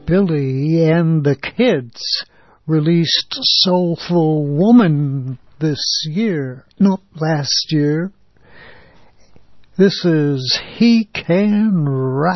Billy and the Kids released Soulful Woman this year, not last year. This is He Can Rap.